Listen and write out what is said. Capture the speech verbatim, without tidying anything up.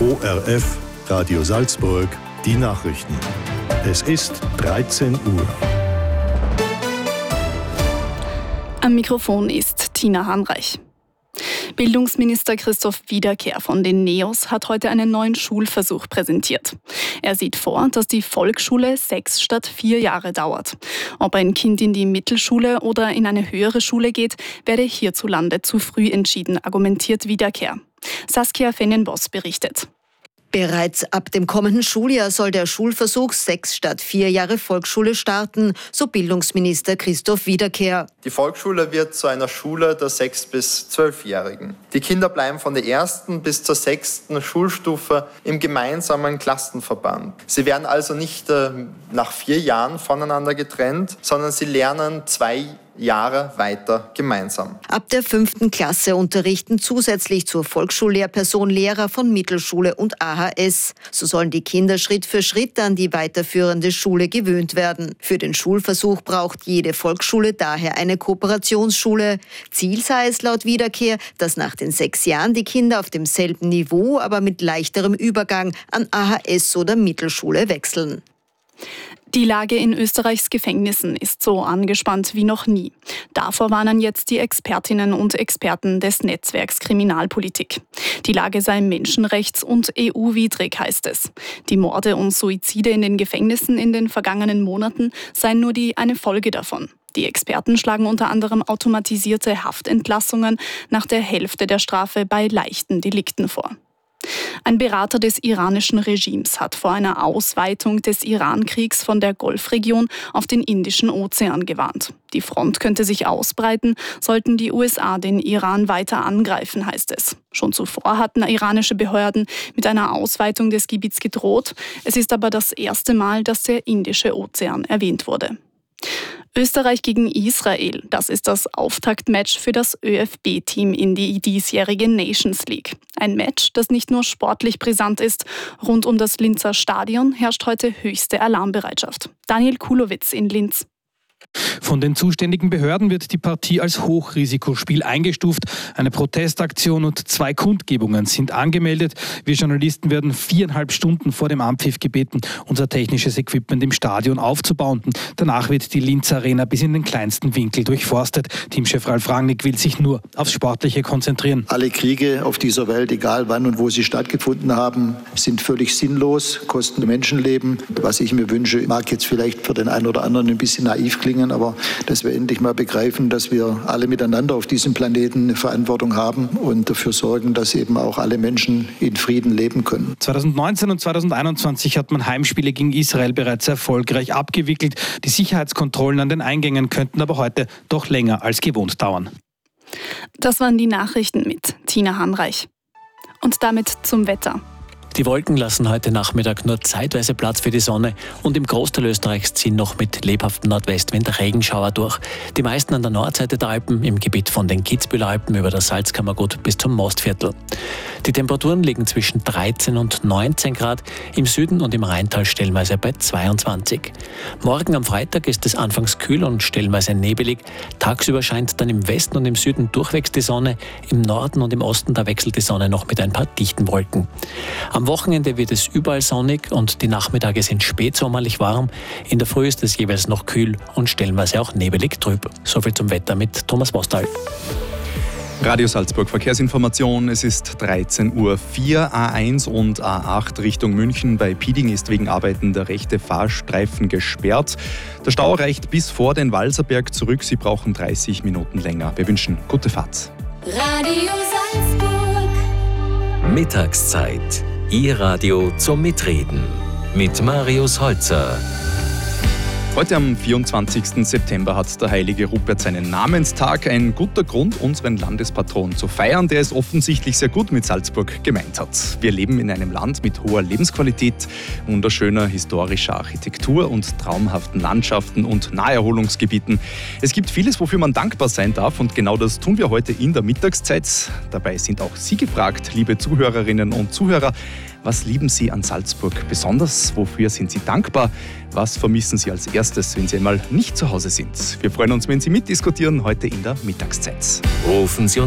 O R F, Radio Salzburg, die Nachrichten. Es ist dreizehn Uhr. Am Mikrofon ist Tina Hanreich. Bildungsminister Christoph Wiederkehr von den NEOS hat heute einen neuen Schulversuch präsentiert. Er sieht vor, dass die Volksschule sechs statt vier Jahre dauert. Ob ein Kind in die Mittelschule oder in eine höhere Schule geht, werde hierzulande zu früh entschieden, argumentiert Wiederkehr. Saskia Fennenboss berichtet. Bereits ab dem kommenden Schuljahr soll der Schulversuch sechs statt vier Jahre Volksschule starten, so Bildungsminister Christoph Wiederkehr. Die Volksschule wird zu einer Schule der sechs- bis zwölfjährigen. Die Kinder bleiben von der ersten bis zur sechsten Schulstufe im gemeinsamen Klassenverband. Sie werden also nicht äh, nach vier Jahren voneinander getrennt, sondern sie lernen zwei Jahre weiter gemeinsam. Ab der fünften Klasse unterrichten zusätzlich zur Volksschullehrperson Lehrer von Mittelschule und A H S. So sollen die Kinder Schritt für Schritt an die weiterführende Schule gewöhnt werden. Für den Schulversuch braucht jede Volksschule daher eine Kooperationsschule. Ziel sei es laut Wiederkehr, dass nach den sechs Jahren die Kinder auf demselben Niveau, aber mit leichterem Übergang an A H S oder Mittelschule wechseln. Die Lage in Österreichs Gefängnissen ist so angespannt wie noch nie. Davor warnen jetzt die Expertinnen und Experten des Netzwerks Kriminalpolitik. Die Lage sei menschenrechts- und E U-widrig, heißt es. Die Morde und Suizide in den Gefängnissen in den vergangenen Monaten seien nur die eine Folge davon. Die Experten schlagen unter anderem automatisierte Haftentlassungen nach der Hälfte der Strafe bei leichten Delikten vor. Ein Berater des iranischen Regimes hat vor einer Ausweitung des Iran-Kriegs von der Golfregion auf den Indischen Ozean gewarnt. Die Front könnte sich ausbreiten, sollten die U S A den Iran weiter angreifen, heißt es. Schon zuvor hatten iranische Behörden mit einer Ausweitung des Gebiets gedroht. Es ist aber das erste Mal, dass der Indische Ozean erwähnt wurde. Österreich gegen Israel, das ist das Auftaktmatch für das ÖFB-Team in die diesjährige Nations League. Ein Match, das nicht nur sportlich brisant ist. Rund um das Linzer Stadion herrscht heute höchste Alarmbereitschaft. Daniel Kulowitz in Linz. Von den zuständigen Behörden wird die Partie als Hochrisikospiel eingestuft. Eine Protestaktion und zwei Kundgebungen sind angemeldet. Wir Journalisten werden viereinhalb Stunden vor dem Anpfiff gebeten, unser technisches Equipment im Stadion aufzubauen. Danach wird die Linz Arena bis in den kleinsten Winkel durchforstet. Teamchef Ralf Rangnick will sich nur aufs Sportliche konzentrieren. Alle Kriege auf dieser Welt, egal wann und wo sie stattgefunden haben, sind völlig sinnlos, kosten Menschenleben. Was ich mir wünsche, mag jetzt vielleicht für den einen oder anderen ein bisschen naiv klingen, aber dass wir endlich mal begreifen, dass wir alle miteinander auf diesem Planeten eine Verantwortung haben und dafür sorgen, dass eben auch alle Menschen in Frieden leben können. zweitausendneunzehn und zweitausendeinundzwanzig hat man Heimspiele gegen Israel bereits erfolgreich abgewickelt. Die Sicherheitskontrollen an den Eingängen könnten aber heute doch länger als gewohnt dauern. Das waren die Nachrichten mit Tina Hanreich. Und damit zum Wetter. Die Wolken lassen heute Nachmittag nur zeitweise Platz für die Sonne und im Großteil Österreichs ziehen noch mit lebhaftem Nordwestwind Regenschauer durch. Die meisten an der Nordseite der Alpen, im Gebiet von den Kitzbüheler Alpen über das Salzkammergut bis zum Mostviertel. Die Temperaturen liegen zwischen dreizehn und neunzehn Grad, im Süden und im Rheintal stellenweise bei zweiundzwanzig. Morgen am Freitag ist es anfangs kühl und stellenweise nebelig. Tagsüber scheint dann im Westen und im Süden durchwegs die Sonne, im Norden und im Osten da wechselt die Sonne noch mit ein paar dichten Wolken. Am Wochenende wird es überall sonnig und die Nachmittage sind spätsommerlich warm. In der Früh ist es jeweils noch kühl und stellenweise auch nebelig trüb. Soviel zum Wetter mit Thomas Bostal. Radio Salzburg Verkehrsinformation. Es ist dreizehn Uhr vier. A eins und A acht Richtung München. Bei Pieding ist wegen Arbeiten der rechte Fahrstreifen gesperrt. Der Stau reicht bis vor den Walserberg zurück. Sie brauchen dreißig Minuten länger. Wir wünschen gute Fahrt. Radio Salzburg. Mittagszeit. Ihr Radio zum Mitreden mit Marius Holzer. Heute am vierundzwanzigsten September hat der heilige Rupert seinen Namenstag. Ein guter Grund, unseren Landespatron zu feiern, der es offensichtlich sehr gut mit Salzburg gemeint hat. Wir leben in einem Land mit hoher Lebensqualität, wunderschöner historischer Architektur und traumhaften Landschaften und Naherholungsgebieten. Es gibt vieles, wofür man dankbar sein darf, und genau das tun wir heute in der Mittagszeit. Dabei sind auch Sie gefragt, liebe Zuhörerinnen und Zuhörer. Was lieben Sie an Salzburg besonders? Wofür sind Sie dankbar? Was vermissen Sie als erstes, wenn Sie einmal nicht zu Hause sind? Wir freuen uns, wenn Sie mitdiskutieren heute in der Mittagszeit. Rufen Sie